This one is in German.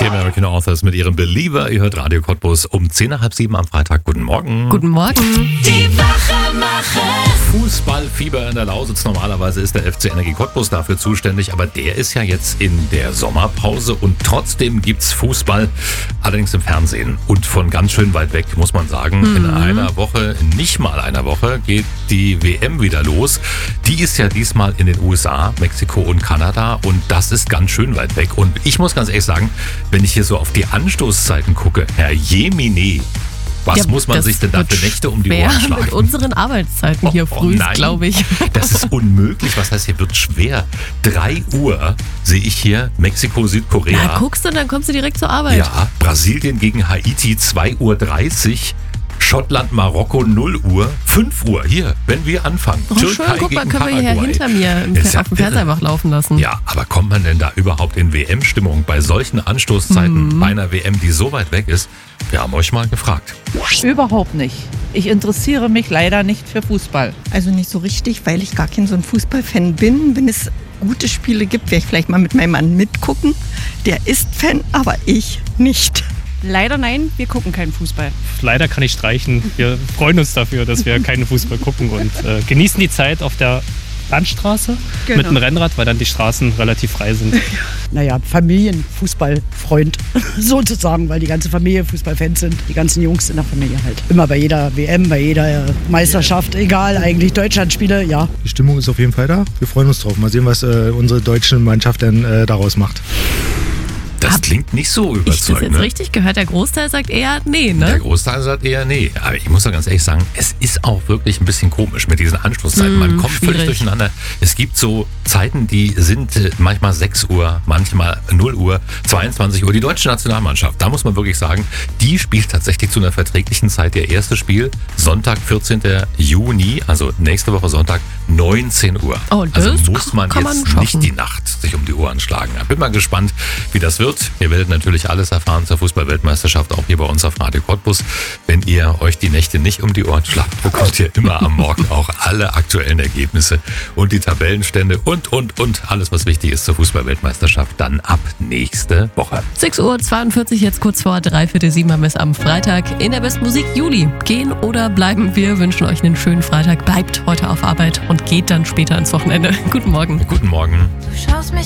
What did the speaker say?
Die American Authors mit ihrem Believer. Ihr hört Radio Cottbus um 6:10 am Freitag. Guten Morgen. Guten Morgen. Die Wachemacher. Fußballfieber in der Lausitz. Normalerweise ist der FC Energie Cottbus dafür zuständig, aber der ist ja jetzt in der Sommerpause und trotzdem gibt's Fußball, allerdings im Fernsehen und von ganz schön weit weg, muss man sagen. In einer Woche, nicht mal einer Woche, geht die WM wieder los. Die ist ja diesmal in den USA, Mexiko und Kanada und das ist ganz schön weit weg. Und ich muss ganz ehrlich sagen, wenn ich hier so auf die Anstoßzeiten gucke, Herr Jemine, was muss man sich denn da für Nächte um die Ohren schlagen? Mit unseren Arbeitszeiten hier früh, glaube ich. Das ist unmöglich. Was heißt, hier wird schwer. 3 Uhr sehe ich hier Mexiko, Südkorea. Ja, guckst du, dann kommst du direkt zur Arbeit. Ja, Brasilien gegen Haiti, 2:30 Uhr. Schottland, Marokko, 0 Uhr. 5 Uhr, hier, wenn wir anfangen. Oh, schön, guck mal, können wir hier hinter mir auf dem Fernseher einfach laufen lassen. Ja, aber kommt man denn da überhaupt in WM-Stimmung bei solchen Anstoßzeiten bei einer WM, die so weit weg ist? Wir haben euch mal gefragt. Überhaupt nicht. Ich interessiere mich leider nicht für Fußball. Also nicht so richtig, weil ich gar kein so ein Fußballfan bin. Wenn es gute Spiele gibt, werde ich vielleicht mal mit meinem Mann mitgucken. Der ist Fan, aber ich nicht. Leider nein, wir gucken keinen Fußball. Leider kann ich streichen. Wir freuen uns dafür, dass wir keinen Fußball gucken und genießen die Zeit auf der Landstraße mit dem Rennrad, weil dann die Straßen relativ frei sind. Naja, Familienfußballfreund sozusagen, weil die ganze Familie Fußballfans sind. Die ganzen Jungs in der Familie halt. Immer bei jeder WM, bei jeder Meisterschaft, egal eigentlich, Deutschlandspiele, ja. Die Stimmung ist auf jeden Fall da. Wir freuen uns drauf. Mal sehen, was unsere deutsche Mannschaft dann daraus macht. Das klingt nicht so überzeugend. Ich das jetzt richtig gehört? Der Großteil sagt eher nee, ne? Der Großteil sagt eher nee. Aber ich muss doch ganz ehrlich sagen, es ist auch wirklich ein bisschen komisch mit diesen Anstoßzeiten. Man kommt völlig durcheinander. Es gibt so Zeiten, die sind manchmal 6 Uhr, manchmal 0 Uhr, 22 Uhr. Die deutsche Nationalmannschaft, da muss man wirklich sagen, die spielt tatsächlich zu einer verträglichen Zeit. Ihr erstes Spiel, Sonntag, 14. Juni, also nächste Woche Sonntag, 19 Uhr. Oh, das also muss man kann jetzt man nicht die Nacht sich um die Ohren schlagen. Ich bin mal gespannt, wie das wird. Ihr werdet natürlich alles erfahren zur Fußball-Weltmeisterschaft, auch hier bei uns auf Radio Cottbus. Wenn ihr euch die Nächte nicht um die Ohren schlagt, bekommt ihr immer am Morgen auch alle aktuellen Ergebnisse und die Tabellenstände und alles, was wichtig ist zur Fußball-Weltmeisterschaft, dann ab nächste Woche. 6:42 Uhr, jetzt kurz vor 6:45 haben wir es am Freitag in der besten Musik Juli. Gehen oder bleiben, wir wünschen euch einen schönen Freitag. Bleibt heute auf Arbeit und geht dann später ins Wochenende. Guten Morgen. Guten Morgen. Du schaust mich